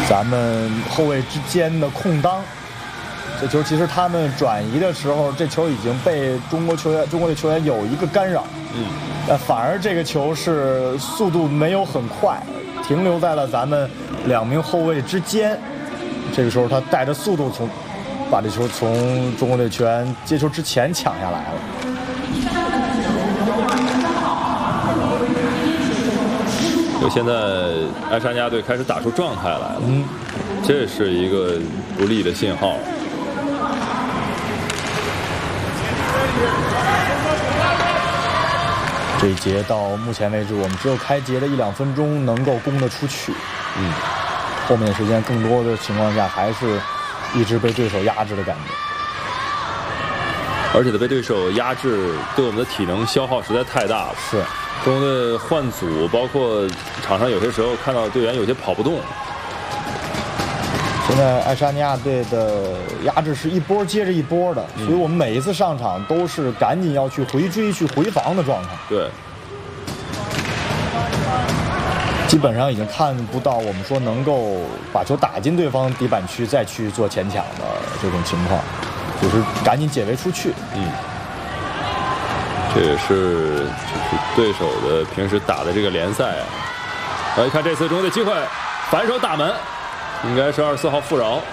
咱们后卫之间的空当，这球其实他们转移的时候，这球已经被中国队球员有一个干扰，反而这个球是速度没有很快，停留在了咱们2名后卫之间。这个时候他带着速度把这球从中国队球员接球之前抢下来了。 就现在爱沙尼亚队开始打出状态来了，这是一个不利的信号。 这一节到目前为止，我们只有开节的1-2分钟能够攻得出去，后面时间更多的情况下还是一直被对手压制的感觉。 而且被对手压制，对我们的体能消耗实在太大了。 是， 中国队换组，包括场上有些时候看到队员有些跑不动。 现在爱沙尼亚队的压制是一波接着一波的，所以我们每一次上场都是赶紧要去回追、去回防的状态。 对， 基本上已经看不到我们说能够把球打进对方底板区再去做前抢的这种情况，就是赶紧解围出去。 这也是就是对手的平时打的这个联赛啊。来看这次中国队机会，反手打门，应该是24号富饶。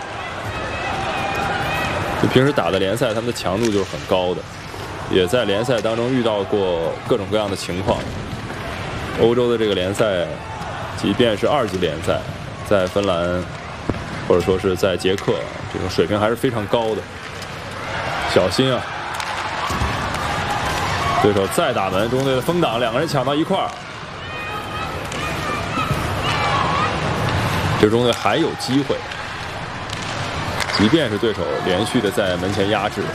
就平时打的联赛，他们的强度就是很高的，也在联赛当中遇到过各种各样的情况。欧洲的这个联赛，即便是2级联赛，在芬兰或者说是在捷克，这种水平还是非常高的。小心啊！对手再打门，中国队的封挡，2个人抢到一块儿。这中国队还有机会，即便是对手连续的在门前压制。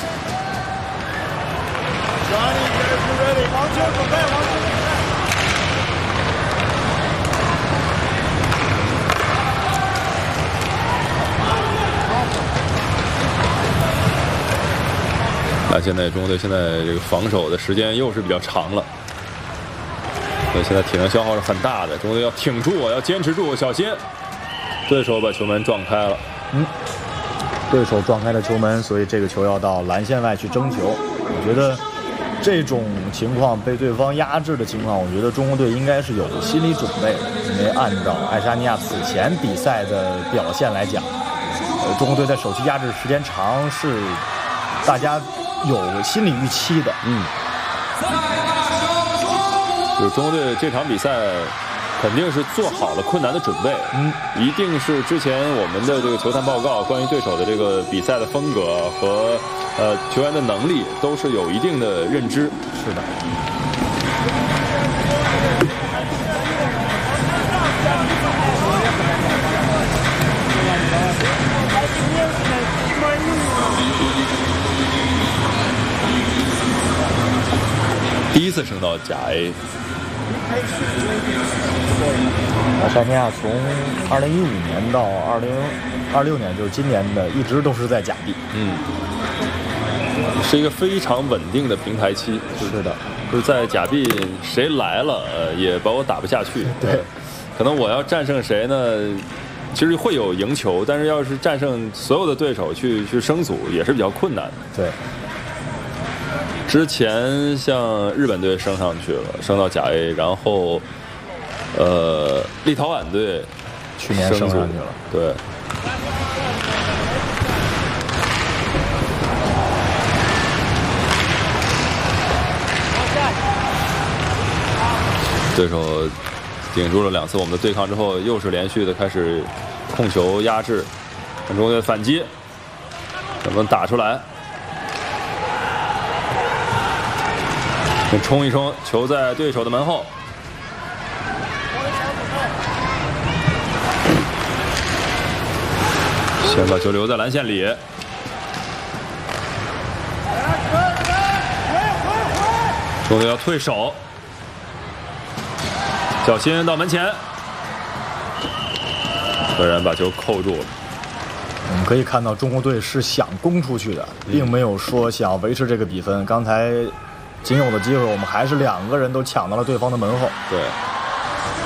那现在中国队现在这个防守的时间又是比较长了，所以现在体能消耗是很大的。中国队要挺住，要坚持住，小心。对手把球门撞开了， 对手撞开了球门，所以这个球要到篮线外去争球。我觉得这种情况被对方压制的情况，我觉得中国队应该是有心理准备的，因为按照爱沙尼亚此前比赛的表现来讲，中国队在首期压制时间长是大家有心理预期的。 就是中国队这场比赛肯定是做好了困难的准备，一定是之前我们的这个球探报告关于对手的这个比赛的风格和球员的能力都是有一定的认知。 是的。 第一次升到甲 A。 爱沙尼亚从2015年到2026年，就是今年的，一直都是在甲 B。 是一个非常稳定的平台期。 是的， 就是在甲 B 谁来了也把我打不下去。 对， 可能我要战胜谁呢？其实会有赢球，但是要是战胜所有的对手去升组也是比较困难的。 对。 之前像日本队升上去了，升到甲 A， 然后立陶宛队去年升上去了。 对。对手顶住了2次我们的对抗之后，又是连续的开始控球压制，中国队反击能不能打出来？冲一冲，球在对手的门后。先把球留在篮线里。中国队要退手，小心到门前，虽然把球扣住了。 我们可以看到中国队是想攻出去的，并没有说想维持这个比分。刚才仅有的机会，我们还是2个人都抢到了对方的门后。 对。